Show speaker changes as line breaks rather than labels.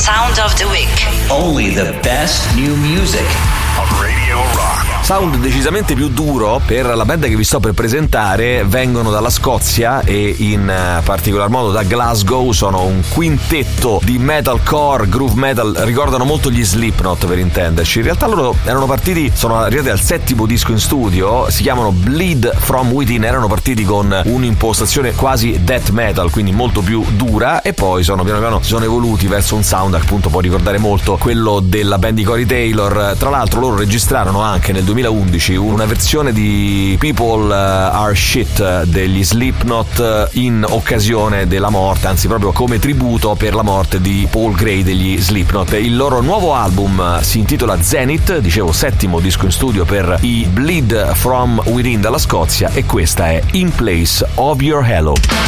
Sound of the Week.
Only the best new music on Radio Rock.
Sound decisamente più duro per la band che vi sto per presentare. Vengono dalla Scozia e in particolar modo da Glasgow. Sono un quintetto di metalcore, groove metal. Ricordano molto gli Slipknot, per intenderci. In realtà loro sono arrivati al 7° disco in studio. Si chiamano Bleed From Within. Erano partiti con un'impostazione quasi death metal, quindi molto più dura, e poi piano piano si sono evoluti verso un sound che appunto può ricordare molto quello della band di Corey Taylor. Tra l'altro loro registrarono anche nel 2011 una versione di People Are Shit degli Slipknot in occasione della morte, anzi proprio come tributo per la morte di Paul Gray degli Slipknot. Il loro nuovo album si intitola Zenith, dicevo 7° disco in studio per i Bleed From Within dalla Scozia, e questa è In Place of Your Halo.